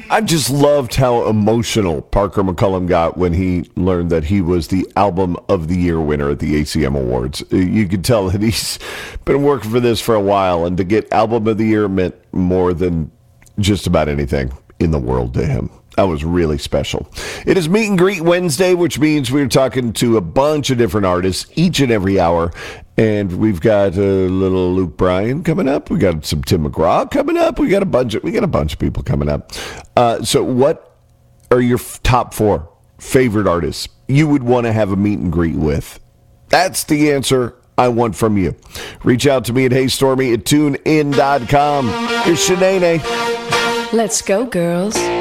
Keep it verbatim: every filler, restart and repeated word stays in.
I just loved how emotional Parker McCollum got when he learned that he was the Album of the Year winner at the A C M Awards. You could tell that he's been working for this for a while, and to get Album of the Year meant more than just about anything in the world to him. That was really special. It is Meet and Greet Wednesday, which means we're talking to a bunch of different artists each and every hour. And we've got a little Luke Bryan coming up. We got some Tim McGraw coming up. We got a bunch of we got a bunch of people coming up. Uh, so, what are your f- top four favorite artists you would want to have a meet and greet with? That's the answer I want from you. Reach out to me at Hey Stormy at tune in dot com. Here's Shanae. Let's go, girls.